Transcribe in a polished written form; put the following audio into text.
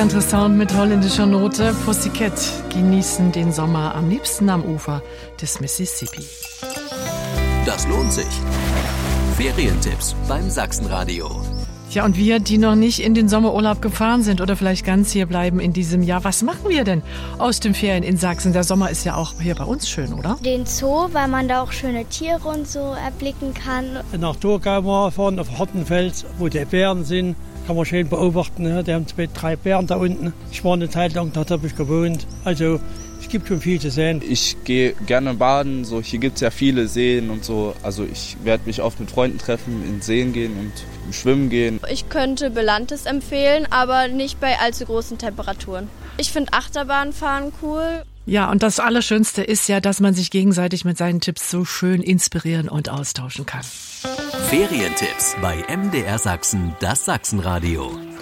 interessant mit holländischer Note. Pussycat genießen den Sommer am liebsten am Ufer des Mississippi. Das lohnt sich. Ferientipps beim Sachsenradio. Ja, und wir, die noch nicht in den Sommerurlaub gefahren sind oder vielleicht ganz hier bleiben in diesem Jahr, was machen wir denn aus den Ferien in Sachsen? Der Sommer ist ja auch hier bei uns schön, oder? Den Zoo, weil man da auch schöne Tiere und so erblicken kann. Nach Thurgau mal fahren, auf Hottenfels, wo die Bären sind. Kann man schön beobachten. Die haben 2-3 Bären da unten. Ich war eine Zeit lang, da habe ich gewohnt. Also es gibt schon viel zu sehen. Ich gehe gerne baden. So, hier gibt es ja viele Seen und so. Also ich werde mich oft mit Freunden treffen, in Seen gehen und schwimmen gehen. Ich könnte Belantes empfehlen, aber nicht bei allzu großen Temperaturen. Ich finde Achterbahnfahren cool. Ja, und das Allerschönste ist ja, dass man sich gegenseitig mit seinen Tipps so schön inspirieren und austauschen kann. Ferientipps bei MDR Sachsen, das Sachsenradio.